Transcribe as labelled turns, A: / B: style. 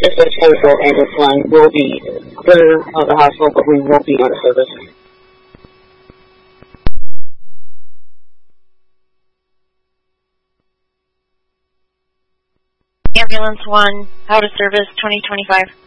A: dispatch control ambulance line will be clear of the hospital, but we won't be out of service.
B: Ambulance 1, out of service, 2025.